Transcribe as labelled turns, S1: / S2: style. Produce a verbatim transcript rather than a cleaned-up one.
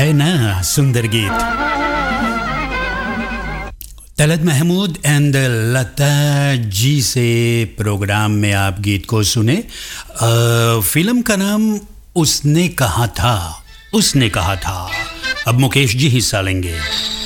S1: है ना सुंदर गीत। तलत महमूद एंड लता जी से प्रोग्राम में आप गीत को सुने। आ, फिल्म का नाम उसने कहा था, उसने कहा था। अब मुकेश जी हिस्सा लेंगे।